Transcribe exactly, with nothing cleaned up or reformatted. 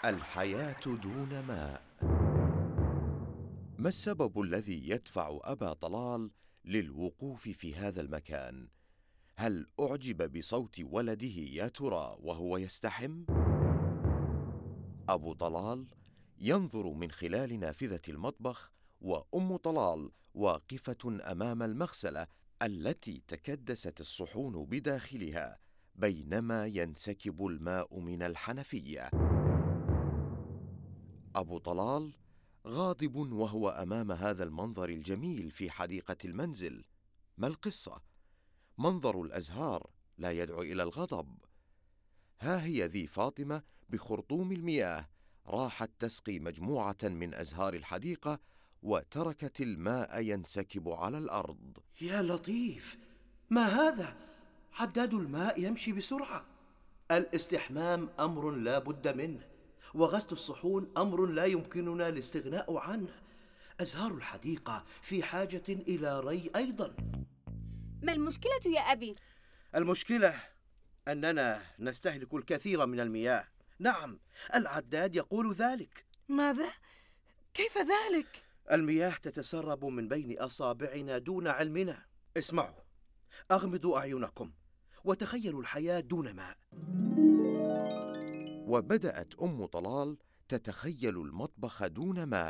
الحياة دون ماء. ما السبب الذي يدفع أبا طلال للوقوف في هذا المكان؟ هل أعجب بصوت ولده يا ترى وهو يستحم؟ أبو طلال ينظر من خلال نافذة المطبخ، وأم طلال واقفة أمام المغسلة التي تكدست الصحون بداخلها بينما ينسكب الماء من الحنفية. أبو طلال غاضب وهو أمام هذا المنظر الجميل في حديقة المنزل. ما القصة؟ منظر الأزهار لا يدعو إلى الغضب. ها هي ذي فاطمة بخرطوم المياه راحت تسقي مجموعة من أزهار الحديقة وتركت الماء ينسكب على الأرض. يا لطيف، ما هذا؟ عداد الماء يمشي بسرعة. الاستحمام أمر لا بد منه، وغسل الصحون أمر لا يمكننا الاستغناء عنه. أزهار الحديقة في حاجة إلى ري أيضا. ما المشكلة يا أبي؟ المشكلة أننا نستهلك الكثير من المياه. نعم، العداد يقول ذلك. ماذا؟ كيف ذلك؟ المياه تتسرب من بين أصابعنا دون علمنا. اسمعوا، أغمضوا أعينكم وتخيلوا الحياة دون ماء. وبدأت أم طلال تتخيل المطبخ دون ماء،